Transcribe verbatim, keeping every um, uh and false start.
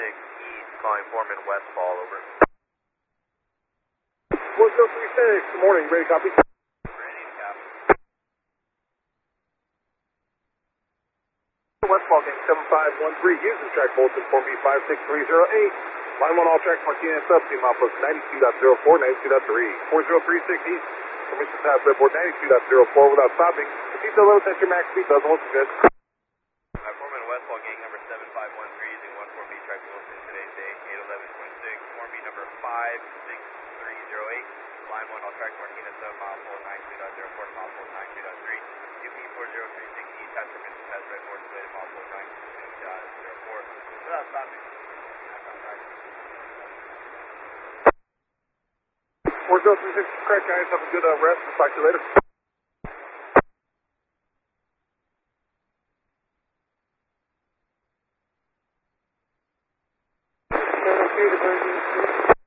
six East, calling Foreman Westfall, over. four zero three six, good morning, ready to copy? Ready to copy. Westfall gang seven five one three, Houston, track Bolton, four B five six three zero eight. Line one, all tracks, Martinez sub, team outpost ninety-two point zero four, ninety-two point three. four zero three six East, permission to pass redboard ninety-two point zero four without stopping. Proceed to low, set your max speed, doesn't look good. Uh, Foreman Westfall, gang number seven five one three, using one four B track Wilson, today's date, eight eleven twenty-six. Form B number five six three zero eight. Line one, all tracks, Martinez sub, mile four, ninety-two point zero four, mile four, ninety-two point three. U P four zero three six East, has permission to pass redboard, slated mile four, ninety-two point zero four without stopping. four zero three six, correct, guys. Have a good uh, rest. We'll talk to you later. Okay, the